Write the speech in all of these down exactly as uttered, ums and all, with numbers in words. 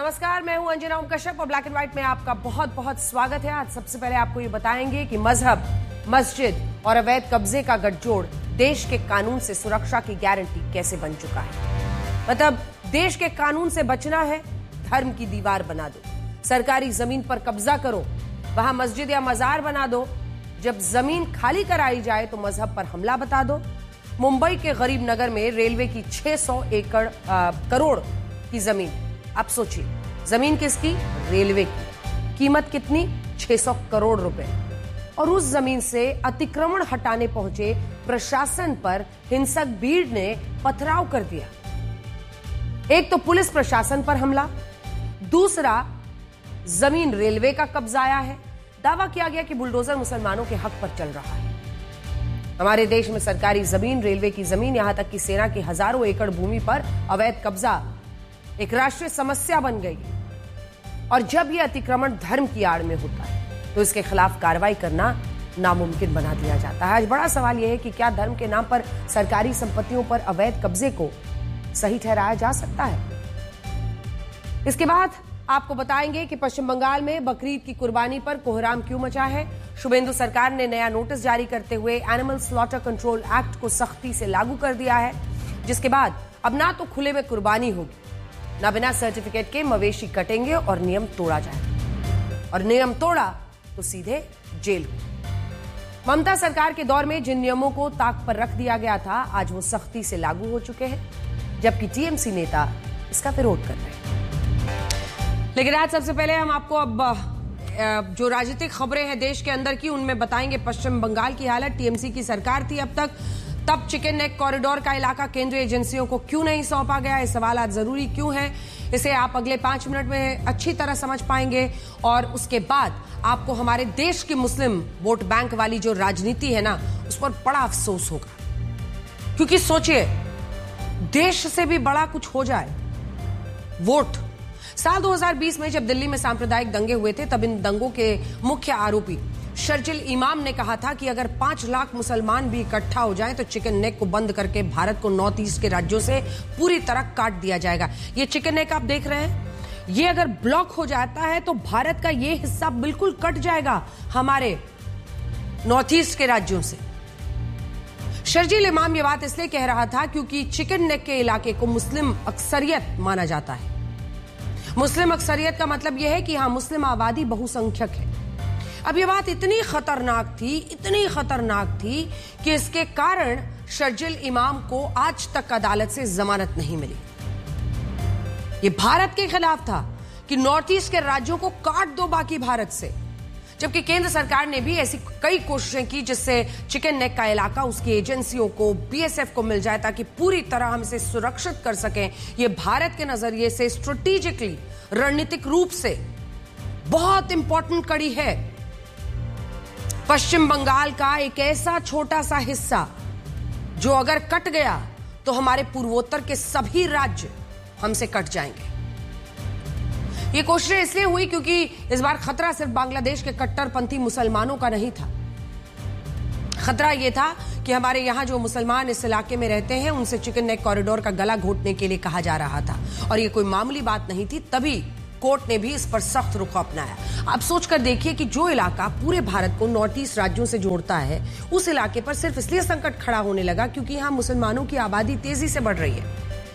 नमस्कार, मैं हूं अंजना ओम कश्यप और ब्लैक एंड व्हाइट में आपका बहुत बहुत स्वागत है। आज सबसे पहले आपको ये बताएंगे कि मजहब, मस्जिद और अवैध कब्जे का गठजोड़ देश के कानून से सुरक्षा की गारंटी कैसे बन चुका है। मतलब देश के कानून से बचना है, धर्म की दीवार बना दो, सरकारी जमीन पर कब्जा करो, वहां मस्जिद या मजार बना दो, जब जमीन खाली कराई जाए तो मजहब पर हमला बता दो। मुंबई के गरीब नगर में रेलवे की छह सौ एकड़ आ, करोड़ की जमीन, अब सोचिए जमीन किसकी? रेलवे की। कीमत कितनी? छह सौ करोड़ रुपए। और उस जमीन से अतिक्रमण हटाने पहुंचे प्रशासन पर हिंसक भीड़ ने पथराव कर दिया। एक तो पुलिस प्रशासन पर हमला, दूसरा जमीन रेलवे का कब्जाया है। दावा किया गया कि बुलडोजर मुसलमानों के हक पर चल रहा है। हमारे देश में सरकारी जमीन, रेलवे की जमीन, यहां तक कि सेना की हजारों एकड़ भूमि पर अवैध कब्जा एक राष्ट्रीय समस्या बन गई। और जब यह अतिक्रमण धर्म की आड़ में होता है तो इसके खिलाफ कार्रवाई करना नामुमकिन बना दिया जाता है। आज बड़ा सवाल यह है कि क्या धर्म के नाम पर सरकारी संपत्तियों पर अवैध कब्जे को सही ठहराया जा सकता है? इसके बाद आपको बताएंगे कि पश्चिम बंगाल में बकरीद की कुर्बानी पर कोहराम क्यों मचा है। शुभेंदु सरकार ने नया नोटिस जारी करते हुए एनिमल स्लॉटर कंट्रोल एक्ट को सख्ती से लागू कर दिया है, जिसके बाद अब ना तो खुले में कुर्बानी होगी, ना बिना सर्टिफिकेट के मवेशी कटेंगे और नियम तोड़ा जाएगा। और नियम तोड़ा तो सीधे जेल। ममता सरकार के दौर में जिन नियमों को ताक पर रख दिया गया था, आज वो सख्ती से लागू हो चुके हैं, जबकि टीएमसी नेता इसका विरोध कर रहे हैं। लेकिन आज सबसे पहले हम आपको अब जो राजनीतिक खबरें हैं देश के अंदर की, उनमें बताएंगे पश्चिम बंगाल की हालत। टीएमसी की सरकार थी अब तक, तब चिकन नेक कॉरिडोर का इलाका केंद्रीय एजेंसियों को क्यों नहीं सौंपा गया? ये सवाल आज जरूरी क्यों है, इसे आप अगले पांच मिनट में अच्छी तरह समझ पाएंगे। और उसके बाद आपको हमारे देश की मुस्लिम वोट बैंक वाली जो राजनीति है ना, उस पर बड़ा अफसोस होगा। क्योंकि सोचिए, देश से भी बड़ा कुछ हो जाए, वोट। साल दो हज़ार बीस में जब दिल्ली में सांप्रदायिक दंगे हुए थे, तब इन दंगों के मुख्य आरोपी शर्जिल इमाम ने कहा था कि अगर पांच लाख मुसलमान भी इकट्ठा हो जाएं तो चिकन नेक को बंद करके भारत को नॉर्थ ईस्ट के राज्यों से पूरी तरह काट दिया जाएगा। ये चिकन नेक आप देख रहे हैं, ये अगर ब्लॉक हो जाता है तो भारत का ये हिस्सा बिल्कुल कट जाएगा हमारे नॉर्थ ईस्ट के राज्यों से। शर्जिल इमाम ये बात इसलिए कह रहा था क्योंकि चिकन नेक के इलाके को मुस्लिम अक्सरियत माना जाता है। मुस्लिम अक्सरियत का मतलब यह है कि यहां मुस्लिम आबादी बहुसंख्यक है। अब ये बात इतनी खतरनाक थी, इतनी खतरनाक थी कि इसके कारण शर्जिल इमाम को आज तक अदालत से जमानत नहीं मिली। ये भारत के खिलाफ था कि नॉर्थ ईस्ट के राज्यों को काट दो बाकी भारत से, जबकि केंद्र सरकार ने भी ऐसी कई कोशिशें की जिससे चिकन नेक का इलाका उसकी एजेंसियों को, बीएसएफ को मिल जाए, ताकि पूरी तरह हम इसे सुरक्षित कर सकें। ये भारत के नजरिए से स्ट्रेटेजिकली, रणनीतिक रूप से बहुत इंपॉर्टेंट कड़ी है। पश्चिम बंगाल का एक ऐसा छोटा सा हिस्सा जो अगर कट गया तो हमारे पूर्वोत्तर के सभी राज्य हमसे कट जाएंगे। ये कोशिशें इसलिए हुई क्योंकि इस बार खतरा सिर्फ बांग्लादेश के कट्टरपंथी मुसलमानों का नहीं था। खतरा यह था कि हमारे यहां जो मुसलमान इस इलाके में रहते हैं, उनसे चिकन नेक कॉरिडोर का गला घोटने के लिए कहा जा रहा था। और ये कोई मामूली बात नहीं थी, तभी कोर्ट ने भी इस पर सख्त रुख अपनाया। आप सोचकर देखिए कि जो इलाका पूरे भारत को नॉर्थ ईस्ट राज्यों से जोड़ता है, उस इलाके पर सिर्फ इसलिए संकट खड़ा होने लगा क्योंकि यहां मुसलमानों की आबादी तेजी से बढ़ रही है।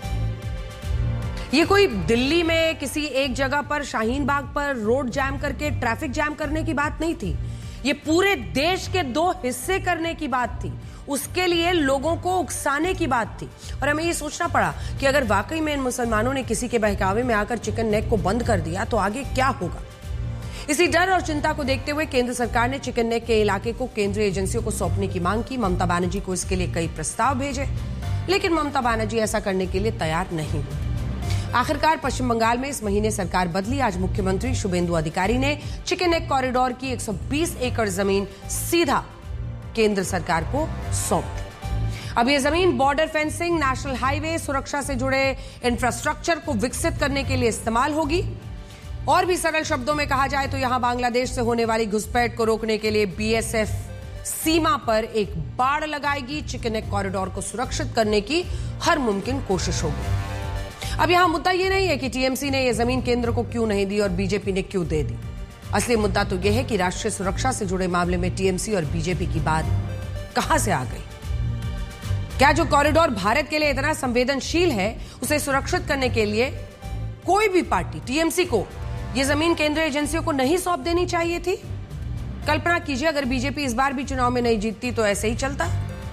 ये कोई दिल्ली में किसी एक जगह पर शाहीन बाग पर रोड जैम करके ट्रैफिक जैम करने की बात नहीं थी। ये पूरे देश के दो हिस्से करने की बात थी, उसके लिए लोगों को उकसाने की बात थी। और हमें ये सोचना पड़ा कि अगर वाकई में इन मुसलमानों ने किसी के बहकावे में आकर चिकन नेक को बंद कर दिया तो आगे क्या होगा। इसी डर और चिंता को देखते हुए केंद्र सरकार ने चिकन नेक के इलाके को केंद्रीय एजेंसियों को सौंपने की मांग की। ममता बनर्जी को इसके लिए कई प्रस्ताव भेजे, लेकिन ममता बनर्जी ऐसा करने के लिए तैयार नहीं हुई। आखिरकार पश्चिम बंगाल में इस महीने सरकार बदली। आज मुख्यमंत्री शुभेंदु अधिकारी ने चिकन नेक कॉरिडोर की एक सौ बीस एकड़ जमीन सीधा केंद्र सरकार को सौंप दी। अब यह जमीन बॉर्डर फेंसिंग, नेशनल हाईवे, सुरक्षा से जुड़े इंफ्रास्ट्रक्चर को विकसित करने के लिए इस्तेमाल होगी। और भी सरल शब्दों में कहा जाए तो यहां बांग्लादेश से होने वाली घुसपैठ को रोकने के लिए बीएसएफ सीमा पर एक बाड़ लगाएगी। चिकन नेक कॉरिडोर को सुरक्षित करने की हर मुमकिन कोशिश होगी। अब यहां मुद्दा यह नहीं है कि टीएमसी ने यह जमीन केंद्र को क्यों नहीं दी और बीजेपी ने क्यों दे दी। असली मुद्दा तो यह है कि राष्ट्रीय सुरक्षा से जुड़े मामले में टीएमसी और बीजेपी की बात कहां से आ गई। क्या जो कॉरिडोर भारत के लिए इतना संवेदनशील है उसे सुरक्षित करने के लिए कोई भी पार्टी टीएमसी को यह जमीन केंद्रीय एजेंसियों को नहीं सौंप देनी चाहिए थी? कल्पना कीजिए अगर बीजेपी इस बार भी चुनाव में नहीं जीतती तो ऐसे ही चलता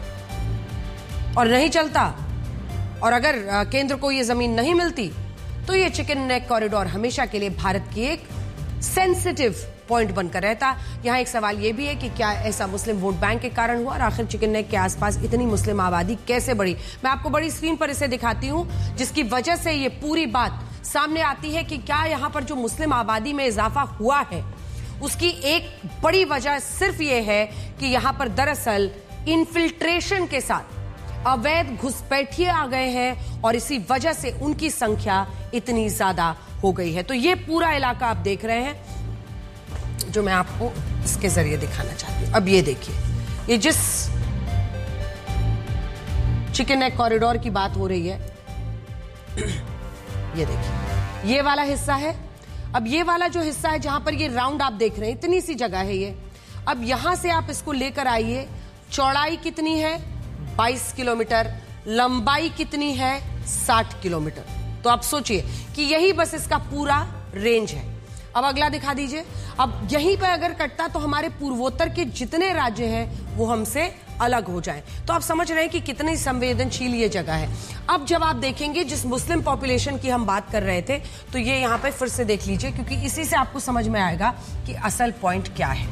और नहीं चलता, और अगर केंद्र को यह जमीन नहीं मिलती तो यह चिकन नेक कॉरिडोर हमेशा के लिए भारत की एक सेंसिटिव पॉइंट बनकर रहता। यहां एक सवाल यह भी है कि क्या ऐसा मुस्लिम वोट बैंक के कारण हुआ और आखिर चिकन नेक के आसपास इतनी मुस्लिम आबादी कैसे बढ़ी। मैं आपको बड़ी स्क्रीन पर इसे दिखाती हूं जिसकी वजह से यह पूरी बात सामने आती है कि क्या यहां पर जो मुस्लिम आबादी में इजाफा हुआ है उसकी एक बड़ी वजह सिर्फ यह है कि यहां पर दरअसल इन्फिल्ट्रेशन के साथ अवैध घुसपैठिए आ गए हैं और इसी वजह से उनकी संख्या इतनी ज्यादा हो गई है। तो ये पूरा इलाका आप देख रहे हैं जो मैं आपको इसके जरिए दिखाना चाहती हूं। अब ये देखिए, ये जिस चिकन नेक कॉरिडोर की बात हो रही है, ये देखिए ये वाला हिस्सा है। अब ये वाला जो हिस्सा है जहां पर ये राउंड आप देख रहे हैं, इतनी सी जगह है ये। अब यहां से आप इसको लेकर आइए, चौड़ाई कितनी है? बाईस किलोमीटर, लंबाई कितनी है? साठ किलोमीटर। तो आप सोचिए कि यही बस इसका पूरा रेंज है। अब अगला दिखा दीजिए। अब यहीं पर अगर कटता तो हमारे पूर्वोत्तर के जितने राज्य हैं वो हमसे अलग हो जाएं। तो आप समझ रहे हैं कि कितनी संवेदनशील ये जगह है। अब जब आप देखेंगे जिस मुस्लिम पॉपुलेशन की हम बात कर रहे थे तो ये यहां पे फिर से देख लीजिए क्योंकि इसी से आपको समझ में आएगा कि असल पॉइंट क्या है।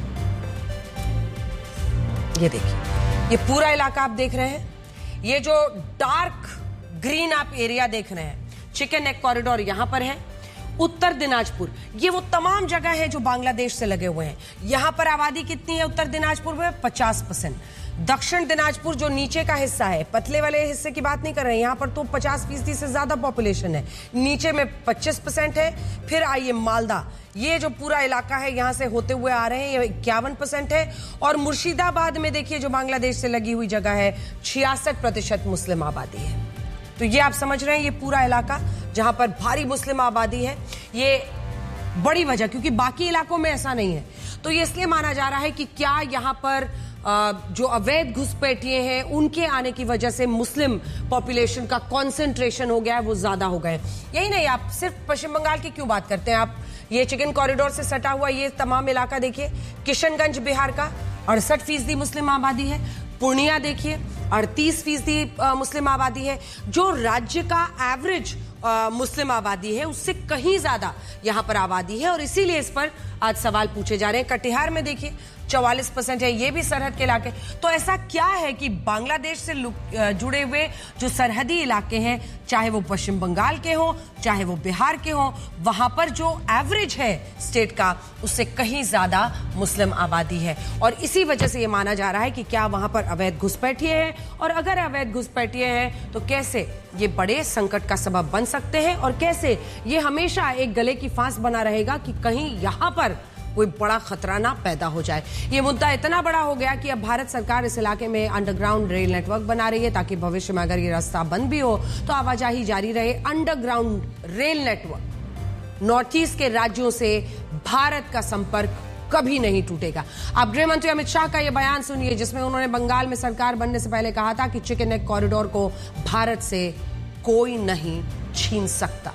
ये देखिए, ये पूरा इलाका आप देख रहे हैं। ये जो डार्क ग्रीन आप एरिया देख रहे हैं, चिकन नेक कॉरिडोर यहां पर है। उत्तर दिनाजपुर, ये वो तमाम जगह है जो बांग्लादेश से लगे हुए हैं। यहां पर आबादी कितनी है उत्तर दिनाजपुर में? पचास परसेंट। दक्षिण दिनाजपुर जो नीचे का हिस्सा है, पतले वाले हिस्से की बात नहीं कर रहे हैं, यहां पर तो पचास फीसदी से ज्यादा पॉपुलेशन है। नीचे में पच्चीस परसेंट है। फिर आइए मालदा, ये जो पूरा इलाका है यहां से होते हुए आ रहे हैं, ये इक्यावन परसेंट है। और मुर्शिदाबाद में देखिए जो बांग्लादेश से लगी हुई जगह है, छियासठ प्रतिशत मुस्लिम आबादी है। तो ये आप समझ रहे हैं ये पूरा इलाका जहां पर भारी मुस्लिम आबादी है, ये बड़ी वजह, क्योंकि बाकी इलाकों में ऐसा नहीं है। तो ये इसलिए माना जा रहा है कि क्या यहां पर जो अवैध घुसपैठिए हैं उनके आने की वजह से मुस्लिम पॉपुलेशन का कंसंट्रेशन हो गया है, वो ज्यादा हो गए। यही नहीं, आप सिर्फ पश्चिम बंगाल की क्यों बात करते हैं, आप ये चिकन कॉरिडोर से सटा हुआ ये तमाम इलाका देखिए। किशनगंज बिहार का अड़सठ फीसदी मुस्लिम आबादी है। पूर्णिया देखिए अड़तीस फीसदी मुस्लिम आबादी है। जो राज्य का एवरेज मुस्लिम आबादी है उससे कहीं ज्यादा यहां पर आबादी है और इसीलिए इस पर आज सवाल पूछे जा रहे हैं। कटिहार में देखिए चौवालीस परसेंट है, ये भी सरहद के इलाके। तो ऐसा क्या है कि बांग्लादेश से जुड़े हुए जो सरहदी इलाके हैं, चाहे वो पश्चिम बंगाल के हों चाहे वो बिहार के हों, वहां पर जो एवरेज है स्टेट का उससे कहीं ज्यादा मुस्लिम आबादी है। और इसी वजह से ये माना जा रहा है कि क्या वहां पर अवैध घुसपैठिए हैं, और अगर अवैध घुसपैठिए हैं तो कैसे ये बड़े संकट का सबब बन सकते हैं और कैसे ये हमेशा एक गले की फांस बना रहेगा कि कहीं यहां पर कोई बड़ा खतरा ना पैदा हो जाए। ये मुद्दा इतना बड़ा हो गया कि अब भारत सरकार इस इलाके में अंडरग्राउंड रेल नेटवर्क बना रही है ताकि भविष्य में अगर ये रास्ता बंद भी हो तो आवाजाही जारी रहे। Underground rail network north east के राज्यों से भारत का संपर्क कभी नहीं टूटेगा। आप गृह मंत्री अमित शाह का यह बयान सुनिए जिसमें उन्होंने बंगाल में सरकार बनने से पहले कहा था कि चिकन नेक कॉरिडोर को भारत से कोई नहीं छीन सकता।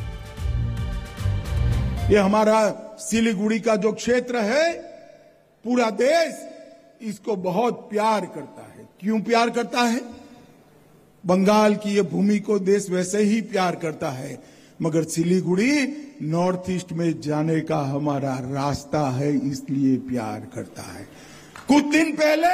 ये हमारा सिलीगुड़ी का जो क्षेत्र है, पूरा देश इसको बहुत प्यार करता है। क्यों प्यार करता है? बंगाल की ये भूमि को देश वैसे ही प्यार करता है, मगर सिलीगुड़ी नॉर्थ ईस्ट में जाने का हमारा रास्ता है, इसलिए प्यार करता है। कुछ दिन पहले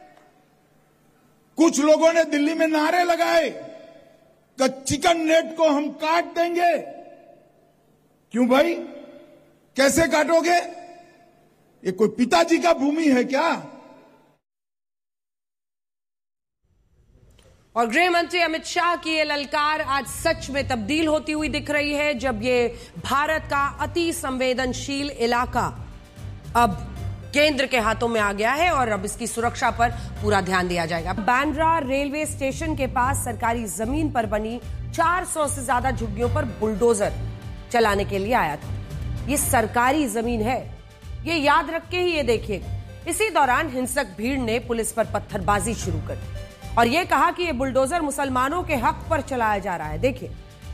कुछ लोगों ने दिल्ली में नारे लगाए कि चिकन नेट को हम काट देंगे। क्यों भाई, कैसे काटोगे? ये कोई पिताजी का भूमि है क्या? और गृह मंत्री अमित शाह की ये ललकार आज सच में तब्दील होती हुई दिख रही है जब ये भारत का अति संवेदनशील इलाका अब केंद्र के हाथों में आ गया है और अब इसकी सुरक्षा पर पूरा ध्यान दिया जाएगा। बांद्रा रेलवे स्टेशन के पास सरकारी जमीन पर बनी चार सौ से ज्यादा झुग्गियों पर बुलडोजर चलाने के लिए आया था। ये सरकारी जमीन है, ये याद रख के ही ये देखिएगा। इसी दौरान हिंसक भीड़ ने पुलिस पर पत्थरबाजी शुरू कर दी और यह कहा कि यह बुलडोजर मुसलमानों के हक पर चलाया जा रहा है। देखिए,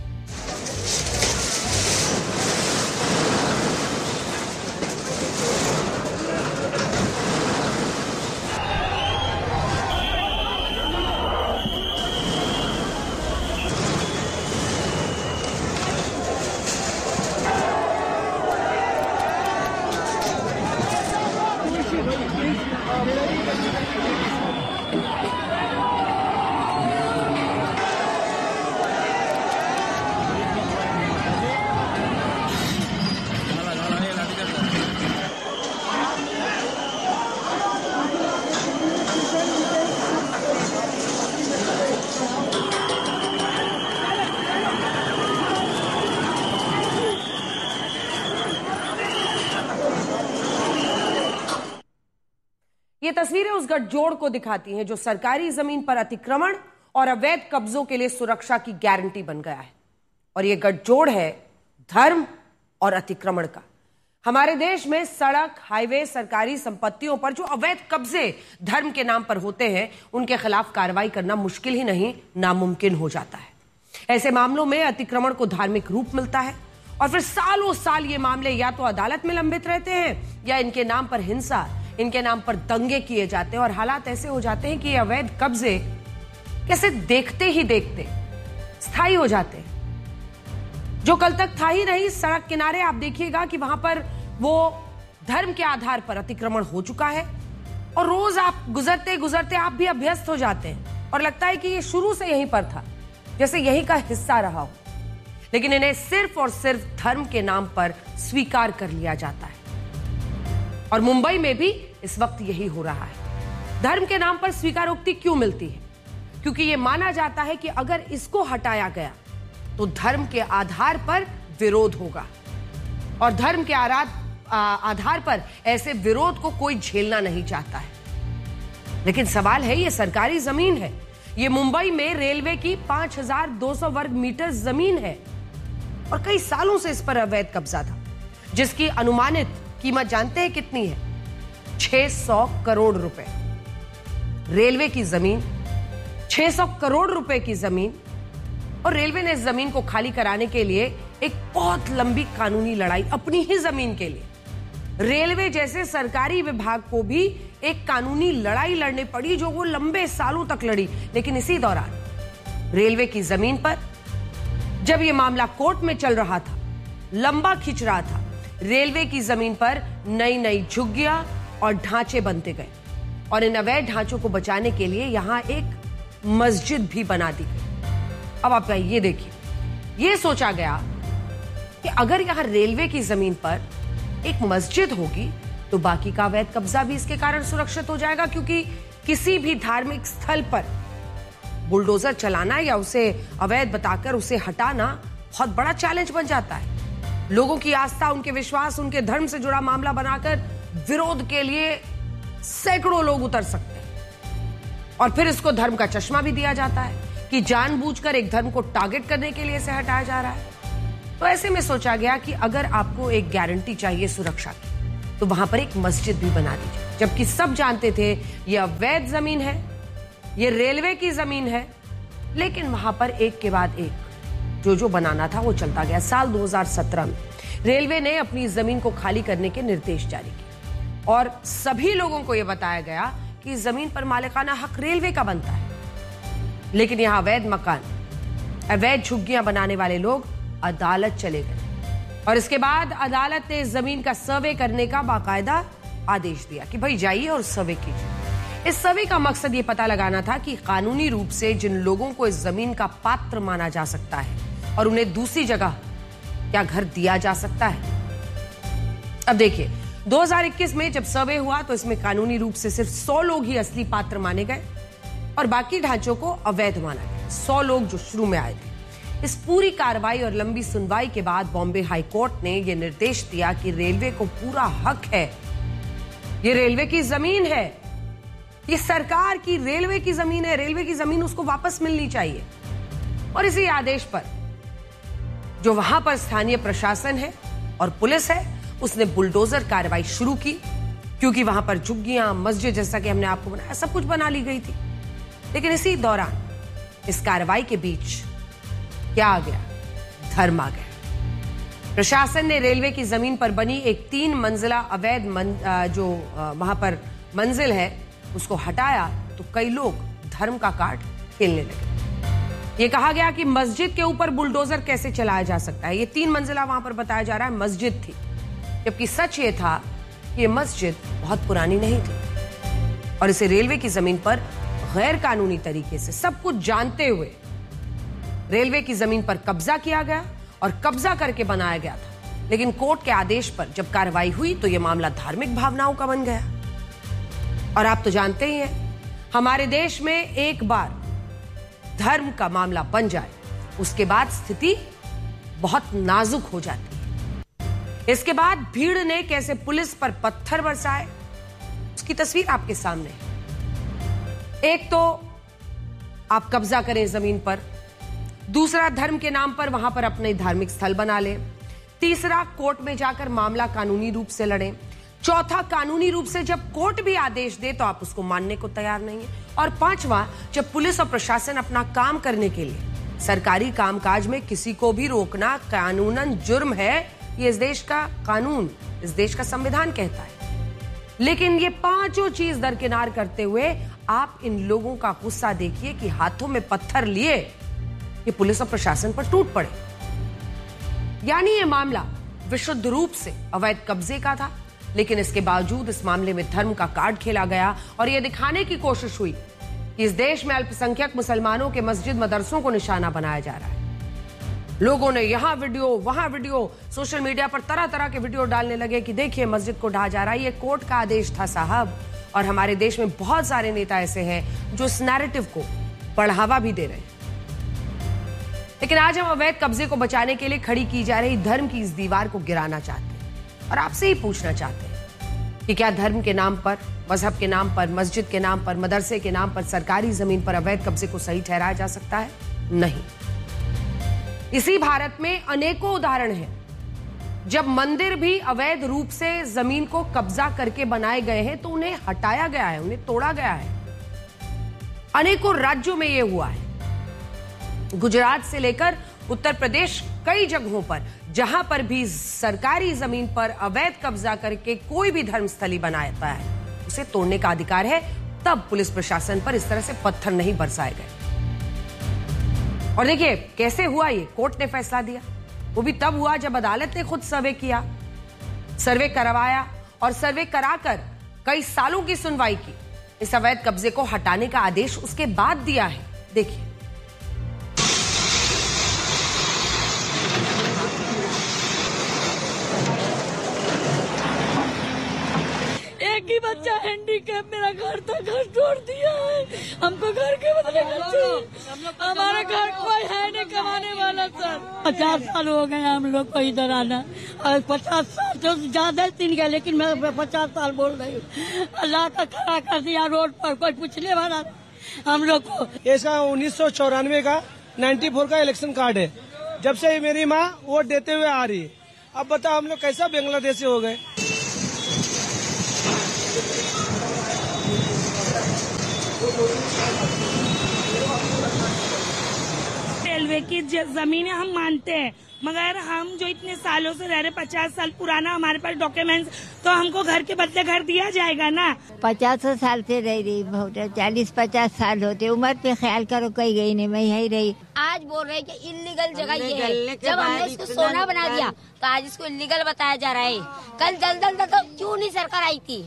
ये तस्वीरें उस गठजोड़ को दिखाती हैं जो सरकारी जमीन पर अतिक्रमण और अवैध कब्जों के लिए सुरक्षा की गारंटी बन गया है। और ये गठजोड़ है धर्म और अतिक्रमण का। हमारे देश में सड़क, हाईवे, सरकारी संपत्तियों पर जो अवैध कब्जे धर्म के नाम पर होते हैं, उनके खिलाफ कार्रवाई करना मुश्किल ही नहीं, नामुमकिन हो जाता है। ऐसे मामलों में अतिक्रमण को धार्मिक रूप मिलता है और फिर सालों साल ये मामले या तो अदालत में लंबित रहते हैं या इनके नाम पर हिंसा, इनके नाम पर दंगे किए जाते हैं और हालात ऐसे हो जाते हैं कि ये अवैध कब्जे कैसे देखते ही देखते स्थायी हो जाते हैं। जो कल तक था ही नहीं, सड़क किनारे आप देखिएगा कि वहां पर वो धर्म के आधार पर अतिक्रमण हो चुका है और रोज आप गुजरते गुजरते आप भी अभ्यस्त हो जाते हैं और लगता है कि ये शुरू से यहीं पर था, जैसे यहीं का हिस्सा रहा हो। लेकिन इन्हें सिर्फ और सिर्फ धर्म के नाम पर स्वीकार कर लिया जाता है और मुंबई में भी इस वक्त यही हो रहा है। धर्म के नाम पर स्वीकारोक्ति क्यों मिलती है? क्योंकि यह माना जाता है कि अगर इसको हटाया गया तो धर्म के आधार पर विरोध होगा और धर्म के आधार पर ऐसे विरोध को कोई झेलना नहीं चाहता है। लेकिन सवाल है, यह सरकारी जमीन है, यह मुंबई में रेलवे की पांच हजार दो सौ वर्ग मीटर जमीन है और कई सालों से इस पर अवैध कब्जा था, जिसकी अनुमानित कीमत जानते हैं कितनी है? छह सौ करोड़ रुपए। रेलवे की जमीन, छह सौ करोड़ रुपए की जमीन, और रेलवे ने इस जमीन को खाली कराने के लिए एक बहुत लंबी कानूनी लड़ाई, अपनी ही जमीन के लिए। रेलवे जैसे सरकारी विभाग को भी एक कानूनी लड़ाई लड़नी पड़ी जो वो लंबे सालों तक लड़ी। लेकिन इसी दौरान रेलवे की जमीन पर जब ये मामला कोर्ट में चल रहा था, लंबा खिंच रहा था, रेलवे की जमीन पर नई नई झुग्गियां और ढांचे बनते गए और इन अवैध ढांचों को बचाने के लिए यहां एक मस्जिद भी बना दी गई। अब आप ये देखिए, यह सोचा गया कि अगर यहां रेलवे की जमीन पर एक मस्जिद होगी तो बाकी का अवैध कब्जा भी इसके कारण सुरक्षित हो जाएगा, क्योंकि किसी भी धार्मिक स्थल पर बुलडोजर चलाना या उसे अवैध बताकर उसे हटाना बहुत बड़ा चैलेंज बन जाता है। लोगों की आस्था, उनके विश्वास, उनके धर्म से जुड़ा मामला बनाकर विरोध के लिए सैकड़ों लोग उतर सकते हैं और फिर इसको धर्म का चश्मा भी दिया जाता है कि जानबूझकर एक धर्म को टारगेट करने के लिए इसे हटाया जा रहा है। तो ऐसे में सोचा गया कि अगर आपको एक गारंटी चाहिए सुरक्षा की तो वहां पर एक मस्जिद भी बना दीजिए, जबकि सब जानते थे यह अवैध जमीन है, यह रेलवे की जमीन है। लेकिन वहां पर एक के बाद एक जो जो बनाना था वो चलता गया। साल दो हज़ार सत्रह में रेलवे ने अपनी जमीन को खाली करने के निर्देश जारी किए और सभी लोगों को यह बताया गया कि जमीन पर मालिकाना हक रेलवे का बनता है। लेकिन यहां अवैध मकान, अवैध झुग्गियां बनाने वाले लोग अदालत चले गए और इसके बाद अदालत ने जमीन का सर्वे करने का बाकायदा आदेश दिया कि भाई जाइए और सर्वे कीजिए। इस सर्वे का मकसद ये पता लगाना था कि कानूनी रूप से जिन लोगों को इस जमीन का पात्र माना जा सकता है और उन्हें दूसरी जगह क्या घर दिया जा सकता है। अब देखिए, दो हज़ार इक्कीस में जब सर्वे हुआ तो इसमें कानूनी रूप से सिर्फ सौ लोग ही असली पात्र माने गए और बाकी ढांचों को अवैध माना गया। सौ लोग जो शुरू में आए थे। इस पूरी कार्रवाई और लंबी सुनवाई के बाद बॉम्बे हाई कोर्ट ने यह निर्देश दिया कि रेलवे को पूरा हक है, ये रेलवे की जमीन है, ये सरकार की रेलवे की जमीन है, रेलवे की जमीन उसको वापस मिलनी चाहिए। और इसी आदेश पर जो वहां पर स्थानीय प्रशासन है और पुलिस है, उसने बुलडोजर कार्रवाई शुरू की, क्योंकि वहां पर झुग्गियां, मस्जिद जैसा कि हमने आपको बनाया, सब कुछ बना ली गई थी। लेकिन इसी दौरान इस कार्रवाई के बीच क्या आ गया? धर्म आ गया। प्रशासन ने रेलवे की जमीन पर बनी एक तीन मंजिला अवैध मन, जो वहां पर मंजिल है उसको हटाया, तो कई लोग धर्म का कार्ड खेलने लगे। ये कहा गया कि मस्जिद के ऊपर बुलडोजर कैसे चलाया जा सकता है। ये तीन मंजिला वहां पर बताया जा रहा है मस्जिद थी, जबकि सच ये था कि ये मस्जिद बहुत पुरानी नहीं थी और इसे रेलवे की जमीन पर गैर कानूनी तरीके से, सब कुछ जानते हुए रेलवे की जमीन पर कब्जा किया गया और कब्जा करके बनाया गया था। लेकिन कोर्ट के आदेश पर जब कार्रवाई हुई तो यह मामला धार्मिक भावनाओं का बन गया। और आप तो जानते ही हैं, हमारे देश में एक बार धर्म का मामला बन जाए, उसके बाद स्थिति बहुत नाजुक हो जाती है। इसके बाद भीड़ ने कैसे पुलिस पर पत्थर बरसाए, उसकी तस्वीर आपके सामने है। एक तो आप कब्जा करें जमीन पर, दूसरा धर्म के नाम पर वहां पर अपने धार्मिक स्थल बना लें, तीसरा कोर्ट में जाकर मामला कानूनी रूप से लड़ें, चौथा कानूनी रूप से जब कोर्ट भी आदेश दे तो आप उसको मानने को तैयार नहीं है, और पांचवा जब पुलिस और प्रशासन अपना काम करने के लिए सरकारी कामकाज में किसी को भी रोकना कानूनन जुर्म है। ये इस देश का कानून, इस देश का संविधान कहता है। लेकिन ये पांचों चीज दरकिनार करते हुए आप इन लोगों का गुस्सा देखिए कि हाथों में पत्थर लिए ये पुलिस और प्रशासन पर टूट पड़े। यानी ये मामला विशुद्ध रूप से अवैध कब्जे का था, लेकिन इसके बावजूद इस मामले में धर्म का कार्ड खेला गया और यह दिखाने की कोशिश हुई कि इस देश में अल्पसंख्यक मुसलमानों के मस्जिद मदरसों को निशाना बनाया जा रहा है। लोगों ने यहां वीडियो, वहां वीडियो, सोशल मीडिया पर तरह तरह के वीडियो डालने लगे कि देखिए मस्जिद को ढहा जा रहा है। ये कोर्ट का आदेश था साहब, और हमारे देश में बहुत सारे नेता ऐसे हैं जो इस नैरेटिव को बढ़ावा भी दे रहे हैं। लेकिन आज हम अवैध कब्जे को बचाने के लिए खड़ी की जा रही धर्म की इस दीवार को गिराना चाहते हैं और आपसे ही पूछना चाहते हैं कि क्या धर्म के नाम पर, मजहब के नाम पर, मस्जिद के नाम पर, मदरसे के नाम पर सरकारी जमीन पर अवैध कब्जे को सही ठहराया जा सकता है? नहीं। इसी भारत में अनेकों उदाहरण हैं जब मंदिर भी अवैध रूप से जमीन को कब्जा करके बनाए गए हैं तो उन्हें हटाया गया है, उन्हें तोड़ा गया है। अनेकों राज्यों में यह हुआ है, गुजरात से लेकर उत्तर प्रदेश, कई जगहों पर जहां पर भी सरकारी जमीन पर अवैध कब्जा करके कोई भी धर्मस्थली बनाता है उसे तोड़ने का अधिकार है। तब पुलिस प्रशासन पर इस तरह से पत्थर नहीं बरसाए गए। और देखिए कैसे हुआ, ये कोर्ट ने फैसला दिया, वो भी तब हुआ जब अदालत ने खुद सर्वे किया, सर्वे करवाया और सर्वे कराकर कई सालों की सुनवाई की। इस अवैध कब्जे को हटाने का आदेश उसके बाद दिया है। देखिए, एक ही बच्चा हैंडीकैप, मेरा घर था, घर तोड़ दिया है। हमको घर के बदले घर चाहिए। हमारा घर कोई है नहीं कमाने वाला सर। पचास साल हो गए हम लोग को इधर आना, और पचास साल तो ज्यादा दिन गया, लेकिन मैं पचास साल बोल रही हूँ। अल्लाह का खड़ा कर दिया रोड पर, कोई पूछने वाला हम लोग को। ऐसा उन्नीस सौ चौरानवे का नाइन्टी फोर का इलेक्शन कार्ड है। जब से मेरी माँ वोट देते हुए आ रही है, अब बताओ हम लोग कैसा बांग्लादेशी हो गए। रेलवे की जमीन हम मानते हैं, मगर हम जो इतने सालों से रह रहे, पचास साल पुराना हमारे पास डॉक्यूमेंट्स, तो हमको घर के बदले घर दिया जाएगा ना। पचास साल से रह रही, बहुत चालीस पचास साल होते, उम्र पे ख्याल करो, कहीं गई नहीं, मैं यही रही। आज बोल रहे हैं कि इलीगल जगह ये है, जब हमने इसको सोना बना दिया तो आज इसको इलीगल बताया जा रहा है। कल दलदल तो क्यों नहीं सरकार आई थी?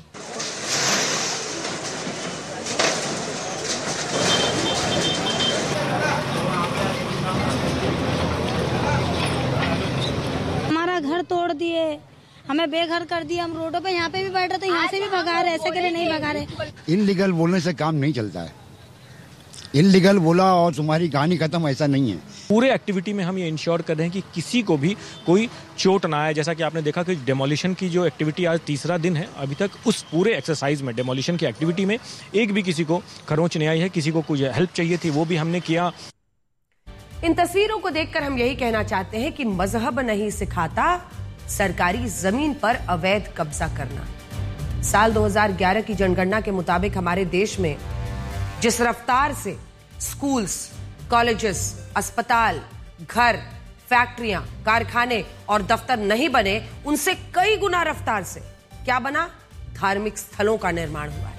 घर तोड़ दिए, हमें बेघर कर दिया, हम रोडों पे यहाँ पे भी बैठ रहे थे, यहाँ से भी भगा रहे, ऐसे करे नहीं भगा रहे। इनलीगल बोलने से काम नहीं चलता है, इनलीगल बोला और तुम्हारी कहानी खत्म, ऐसा नहीं है। पूरे एक्टिविटी में हम ये इंश्योर कर रहे हैं कि किसी को भी कोई चोट ना आए। जैसा कि आपने देखा कि डेमोलिशन की जो एक्टिविटी आज तीसरा दिन है, अभी तक उस पूरे एक्सरसाइज में, डेमोलिशन की एक्टिविटी में एक भी किसी को खरोंच नहीं आई है, किसी को कुछ हेल्प चाहिए थी वो भी हमने किया। इन तस्वीरों को देखकर हम यही कहना चाहते हैं कि मजहब नहीं सिखाता सरकारी जमीन पर अवैध कब्जा करना। साल दो हज़ार ग्यारह की जनगणना के मुताबिक हमारे देश में जिस रफ्तार से स्कूल्स, कॉलेजेस, अस्पताल, घर, फैक्ट्रियां, कारखाने और दफ्तर नहीं बने, उनसे कई गुना रफ्तार से क्या बना? धार्मिक स्थलों का निर्माण हुआ है।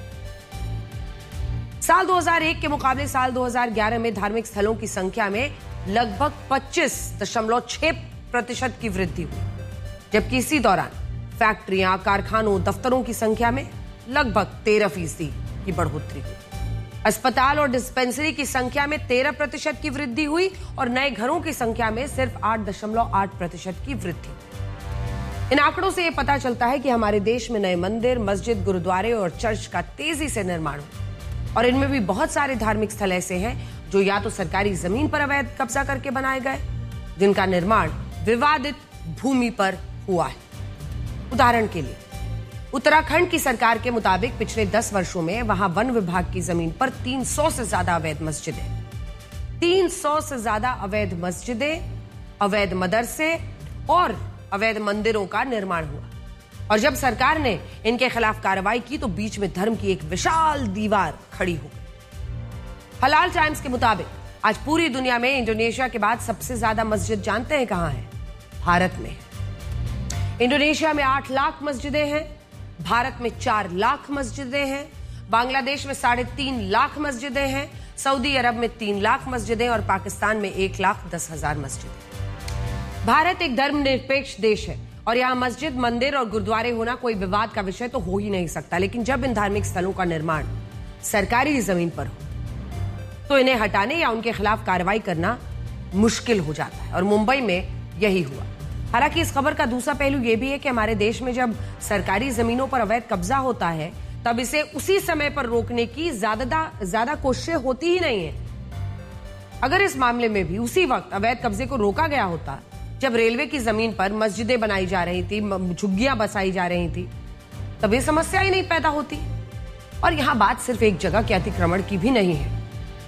साल दो हज़ार एक के मुकाबले साल दो हज़ार ग्यारह में धार्मिक स्थलों की संख्या में लगभग पच्चीस दशमलव छह प्रतिशत की वृद्धि हुई, जबकि इसी दौरान फैक्ट्रियां, कारखानों, दफ्तरों की संख्या में लगभग तेरह फीसदी की बढ़ोतरी हुई। अस्पताल और डिस्पेंसरी की संख्या में तेरह प्रतिशत की वृद्धि हुई और नए घरों की संख्या में सिर्फ आठ दशमलव आठ प्रतिशत की वृद्धि। इन आंकड़ों से यह पता चलता है कि हमारे देश में नए मंदिर, मस्जिद, गुरुद्वारे और चर्च का तेजी से निर्माण हुआ और इनमें भी बहुत सारे धार्मिक स्थल ऐसे हैं जो या तो सरकारी जमीन पर अवैध कब्जा करके बनाए गए, जिनका निर्माण विवादित भूमि पर हुआ है। उदाहरण के लिए उत्तराखंड की सरकार के मुताबिक पिछले दस वर्षों में वहां वन विभाग की जमीन पर तीन सौ से ज्यादा अवैध मस्जिदें तीन सौ से ज्यादा अवैध मस्जिदें, अवैध मदरसे और अवैध मंदिरों का निर्माण हुआ। और जब सरकार ने इनके खिलाफ कार्रवाई की तो बीच में धर्म की एक विशाल दीवार खड़ी हो गई। हलाल टाइम्स के मुताबिक आज पूरी दुनिया में इंडोनेशिया के बाद सबसे ज्यादा मस्जिद जानते हैं कहां है? भारत में। इंडोनेशिया में आठ लाख मस्जिदें हैं, भारत में चार लाख मस्जिदें हैं, बांग्लादेश में साढ़े तीन लाख मस्जिदें हैं, सऊदी अरब में तीन लाख मस्जिदें और पाकिस्तान में एक लाख दस हजार मस्जिदें। भारत एक धर्मनिरपेक्ष देश है और यहाँ मस्जिद, मंदिर और गुरुद्वारे होना कोई विवाद का विषय तो हो ही नहीं सकता, लेकिन जब इन धार्मिक स्थलों का निर्माण सरकारी जमीन पर हो तो इन्हें हटाने या उनके खिलाफ कार्रवाई करना मुश्किल हो जाता है और मुंबई में यही हुआ। हालांकि इस खबर का दूसरा पहलू यह भी है कि हमारे देश में जब सरकारी जमीनों पर अवैध कब्जा होता है तब इसे उसी समय पर रोकने की ज्यादा ज्यादा कोशिशें होती ही नहीं है। अगर इस मामले में भी उसी वक्त अवैध कब्जे को रोका गया होता जब रेलवे की जमीन पर मस्जिदें बनाई जा रही थी, झुग्गियां बसाई जा रही थी, तब ये समस्या ही नहीं पैदा होती। और यहां बात सिर्फ एक जगह के अतिक्रमण की भी नहीं है।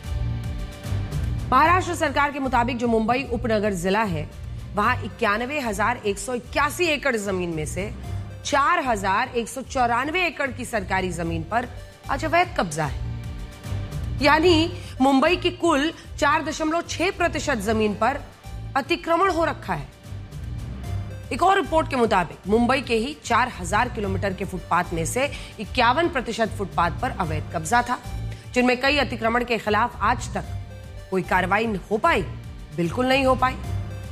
महाराष्ट्र सरकार के मुताबिक जो मुंबई उपनगर जिला है वहां इक्यानवे हजार एक सौ इक्यासी एकड़ जमीन में से चार हजार एक सौ चौरानवे एकड़ की सरकारी जमीन पर आज अवैध कब्जा है। यानी मुंबई की कुल चार दशमलव छह प्रतिशत जमीन पर अतिक्रमण हो रखा है। एक और रिपोर्ट के मुताबिक मुंबई के ही चार हजार किलोमीटर के फुटपाथ में से इक्यावन प्रतिशत फुटपाथ पर अवैध कब्जा था, जिनमें कई अतिक्रमण के खिलाफ आज तक कोई कार्रवाई हो पाई, बिल्कुल नहीं हो पाई।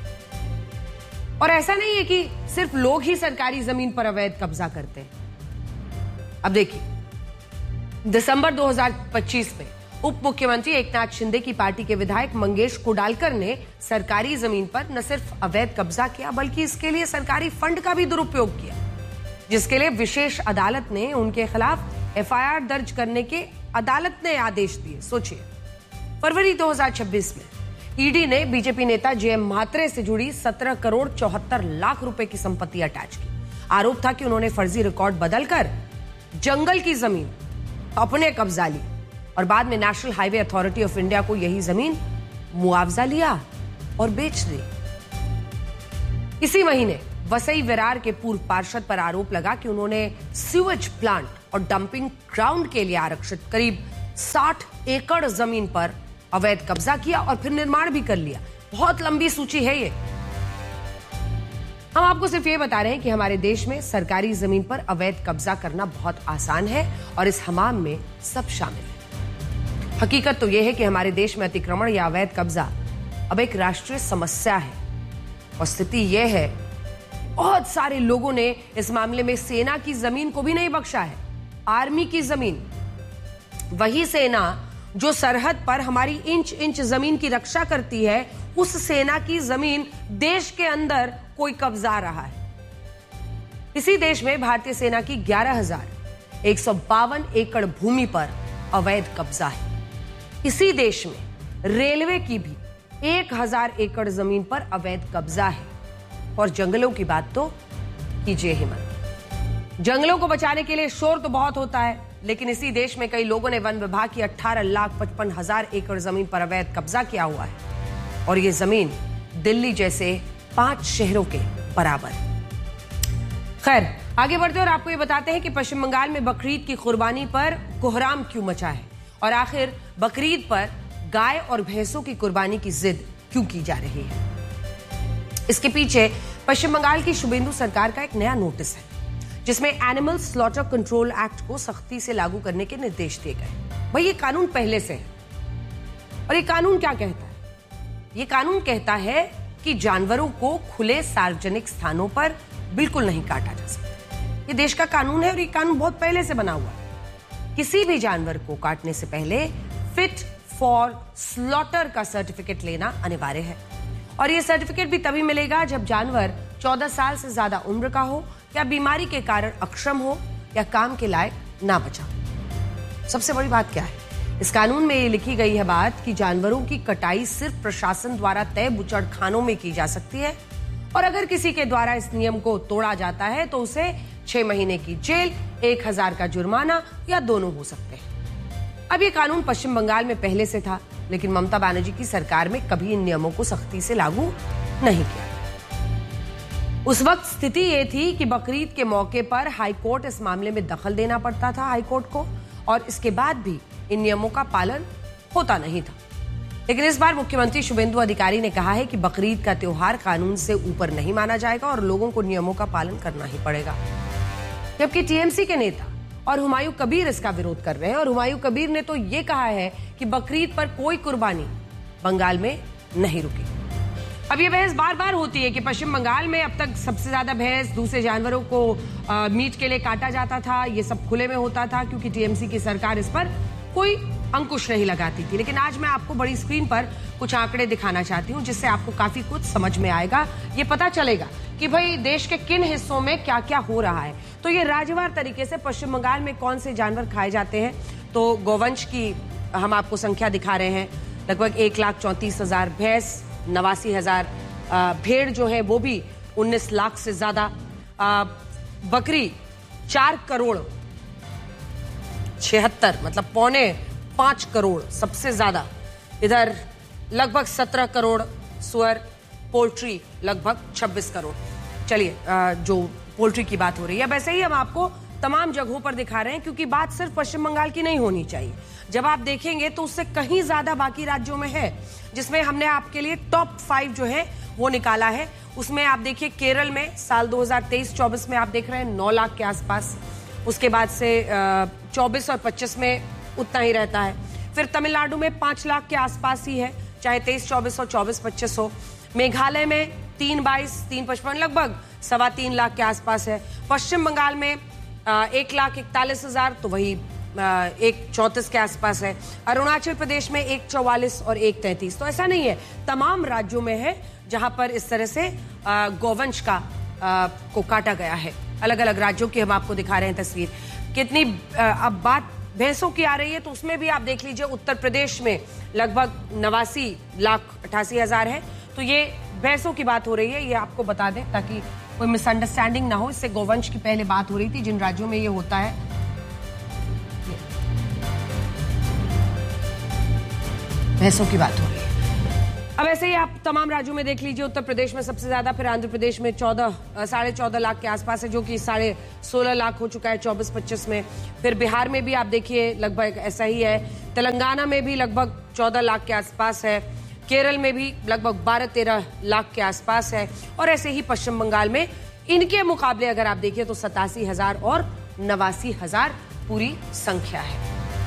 और ऐसा नहीं है कि सिर्फ लोग ही सरकारी जमीन पर अवैध कब्जा करते हैं। अब देखिए, दिसंबर दो हज़ार पच्चीस में उप मुख्यमंत्री एकनाथ शिंदे की पार्टी के विधायक मंगेश कुडालकर ने सरकारी जमीन पर न सिर्फ अवैध कब्जा किया बल्कि इसके लिए सरकारी फंड का भी दुरुपयोग किया, जिसके लिए विशेष अदालत ने उनके खिलाफ एफ आई आर दर्ज करने के अदालत ने आदेश दिए। सोचिए, फरवरी दो हज़ार छब्बीस में ईडी ने बीजेपी नेता जे एम म्हात्रे से जुड़ी सत्रह करोड़ चौहत्तर लाख रुपए की संपत्ति अटैच की। आरोप था कि उन्होंने फर्जी रिकॉर्ड बदलकर जंगल की जमीन अपने कब्जा ली और बाद में national highway authority of India को यही जमीन मुआवजा लिया और बेच दी। इसी महीने वसई विरार के पूर्व पार्षद पर आरोप लगा कि उन्होंने सीवेज प्लांट और डंपिंग ग्राउंड के लिए आरक्षित करीब साठ एकड़ जमीन पर अवैध कब्जा किया और फिर निर्माण भी कर लिया। बहुत लंबी सूची है ये। हम आपको सिर्फ ये बता रहे हैं कि हमारे देश में सरकारी जमीन पर अवैध कब्जा करना बहुत आसान है और इस हमाम में सब शामिल है। हकीकत तो यह है कि हमारे देश में अतिक्रमण या अवैध कब्जा अब एक राष्ट्रीय समस्या है और स्थिति यह है, बहुत सारे लोगों ने इस मामले में सेना की जमीन को भी नहीं बख्शा है। आर्मी की जमीन, वही सेना जो सरहद पर हमारी इंच इंच जमीन की रक्षा करती है, उस सेना की जमीन देश के अंदर कोई कब्जा रहा है। इसी देश में भारतीय सेना की ग्यारह हजार एक सौ बावन एकड़ भूमि पर अवैध कब्जा है। इसी देश में रेलवे की भी एक हजार एकड़ जमीन पर अवैध कब्जा है। और जंगलों की बात तो कीजिए ही मत। जंगलों को बचाने के लिए शोर तो बहुत होता है, लेकिन इसी देश में कई लोगों ने वन विभाग की अठारह लाख पचपन हजार एकड़ जमीन पर अवैध कब्जा किया हुआ है और ये जमीन दिल्ली जैसे पांच शहरों के बराबर। खैर, आगे बढ़ते और आपको ये बताते हैं कि पश्चिम बंगाल में बकरीद की कुर्बानी पर कोहराम क्यों मचा है और आखिर बकरीद पर गाय और भैंसों की कुर्बानी की जिद क्यों की जा रही है। इसके पीछे पश्चिम बंगाल की शुभेंदु सरकार का एक नया नोटिस है जिसमें एनिमल स्लॉटर कंट्रोल एक्ट को सख्ती से लागू करने के निर्देश दिए गए। भाई, ये कानून पहले से है और ये कानून क्या कहता है? ये कानून कहता है कि जानवरों को खुले सार्वजनिक स्थानों पर बिल्कुल नहीं काटा जा सकता। ये देश का कानून है और ये कानून बहुत पहले से बना हुआ है। किसी भी जानवर को काटने से पहले फिट फॉर स्लॉटर का सर्टिफिकेट लेना अनिवार्य है और ये सर्टिफिकेट भी तभी मिलेगा जब जानवर चौदह साल से ज्यादा उम्र का हो या बीमारी के कारण अक्षम हो या काम के लायक ना बचा। सबसे बड़ी बात क्या है? इस कानून में ये लिखी गई है बात कि जानवरों की कटाई सिर्फ प्रशासन द्वारा तय बुचड़खानों में की जा सकती है और अगर किसी के द्वारा इस नियम को तोड़ा जाता है तो उसे छह महीने की जेल, एक हजार का जुर्माना या दोनों हो सकते हैं। अब ये कानून पश्चिम बंगाल में पहले से था, लेकिन ममता बनर्जी की सरकार में कभी इन नियमों को सख्ती से लागू नहीं किया। उस वक्त स्थिति ये थी कि बकरीद के मौके पर हाईकोर्ट इस मामले में दखल देना पड़ता था हाईकोर्ट को और इसके बाद भी इन नियमों का पालन होता नहीं था। लेकिन इस बार मुख्यमंत्री शुभेंदु अधिकारी ने कहा है कि बकरीद का त्योहार कानून से ऊपर नहीं माना जाएगा और लोगों को नियमों का पालन करना ही पड़ेगा। जबकि टीएमसी के नेता और हुमायूं कबीर इसका विरोध कर रहे हैं और हुमायूं कबीर ने तो ये कहा है कि बकरीद पर कोई कुर्बानी बंगाल में नहीं रुकी। अब ये बहस बार बार होती है कि पश्चिम बंगाल में अब तक सबसे ज्यादा भैंस, दूसरे जानवरों को आ, मीट के लिए काटा जाता था, ये सब खुले में होता था क्योंकि टीएमसी की सरकार इस पर कोई अंकुश नहीं लगाती थी। लेकिन आज मैं आपको बड़ी स्क्रीन पर कुछ आंकड़े दिखाना चाहती हूं जिससे आपको काफी कुछ समझ में आएगा। ये पता चलेगा कि भाई देश के किन हिस्सों में क्या क्या हो रहा है। तो ये राज्यवार तरीके से पश्चिम बंगाल में कौन से जानवर खाए जाते हैं, तो गौवंश की हम आपको संख्या दिखा रहे हैं। लगभग एक लाख चौंतीस हजार भैंस, नवासी हजार भेड़ जो है वो भी उन्नीस लाख से ज्यादा, बकरी चार करोड़ छिहत्तर मतलब पौने पांच करोड़ सबसे ज्यादा, इधर लगभग सत्रह करोड़ सुअर, पोल्ट्री लगभग छब्बीस करोड़। चलिए, जो पोल्ट्री की बात हो रही है वैसे ही हम आपको तमाम जगहों पर दिखा रहे हैं क्योंकि बात सिर्फ पश्चिम बंगाल की नहीं होनी चाहिए। जब आप देखेंगे तो उससे कहीं ज्यादा बाकी राज्यों में है, जिसमें हमने आपके लिए टॉप फाइव जो है वो निकाला है। उसमें आप देखिए केरल में साल दो हज़ार तेईस चौबीस में आप देख रहे हैं नौ लाख के आसपास, उसके बाद से चौबीस और पच्चीस में उतना ही रहता है। फिर तमिलनाडु में पांच लाख के आसपास ही है, चाहे तेईस चौबीस और चौबीस पच्चीस हो। मेघालय में तीन बाईस तीन पचपन लगभग सवा तीन लाख के आसपास है। पश्चिम बंगाल में एक लाख इकतालीस हजार तो वही एक चौंतीस के आसपास है। अरुणाचल प्रदेश में एक चौवालीस और एक तैंतीस। तो ऐसा नहीं है, तमाम राज्यों में है जहां पर इस तरह से गौवंश का आ, को काटा गया है। अलग अलग राज्यों की हम आपको दिखा रहे हैं तस्वीर। कितनी अब बात भैंसों की आ रही है तो उसमें भी आप देख लीजिए, उत्तर प्रदेश में लगभग नवासी लाख अट्ठासी हजार है। तो ये भैंसों की बात हो रही है, ये आपको बता दें ताकि कोई मिसअंडरस्टैंडिंग ना हो। इससे गौवंश की पहले बात हो रही थी जिन राज्यों में ये होता है। भैंसों की बात हो रही है। अब ऐसे ही आप तमाम राज्यों में देख लीजिए, उत्तर प्रदेश में सबसे ज्यादा, फिर आंध्र प्रदेश में चौदह साढ़े चौदह लाख के आसपास है, जो कि साढ़े सोलह लाख हो चुका है चौबीस पच्चीस में। फिर बिहार में भी आप देखिए लगभग ऐसा ही है। तेलंगाना में भी लगभग चौदह लाख के आसपास है। केरल में भी लगभग बारह तेरह लाख के आसपास है। और ऐसे ही पश्चिम बंगाल में इनके मुकाबले अगर आप देखिए तो सतासी हजार और नवासी हजार पूरी संख्या है।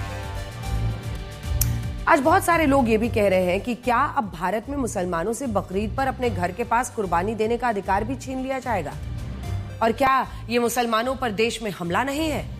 आज बहुत सारे लोग ये भी कह रहे हैं कि क्या अब भारत में मुसलमानों से बकरीद पर अपने घर के पास कुर्बानी देने का अधिकार भी छीन लिया जाएगा? और क्या ये मुसलमानों पर देश में हमला नहीं है?